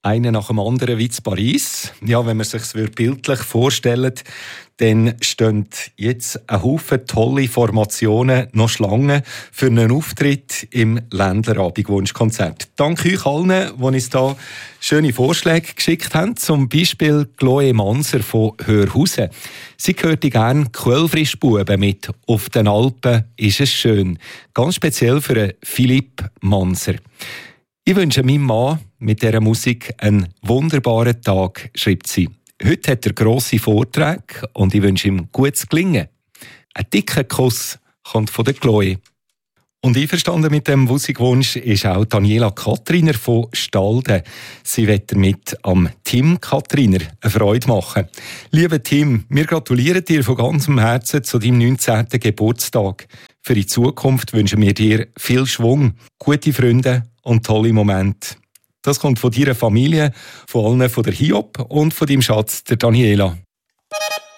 Einer nach dem anderen wie in Paris. Ja, wenn man sich es bildlich vorstellt, dann stehen jetzt ein Haufen tolle Formationen, noch Schlangen für einen Auftritt im Ländlerabend-Wunschkonzert. Danke euch allen, die uns da schöne Vorschläge geschickt haben. Zum Beispiel Chloe Manser von Hörhausen. Sie hörte gerne Quellfrischbuben mit «Auf den Alpen ist es schön». Ganz speziell für Philipp Manser. Ich wünsche meinem Mann mit dieser Musik einen wunderbaren Tag, schreibt sie. Heute hat er grosse Vorträge und ich wünsche ihm gutes Gelingen. Ein dicker Kuss kommt von der Chloe. Und einverstanden mit dem Musikwunsch ist auch Daniela Katriner von Stalden. Sie wird damit am Tim Katriner eine Freude machen. Lieber Tim, wir gratulieren dir von ganzem Herzen zu deinem 19. Geburtstag. Für die Zukunft wünschen wir dir viel Schwung, gute Freunde und tolle Momente. Das kommt von deiner Familie, von allen von der Hiob und von deinem Schatz, der Daniela.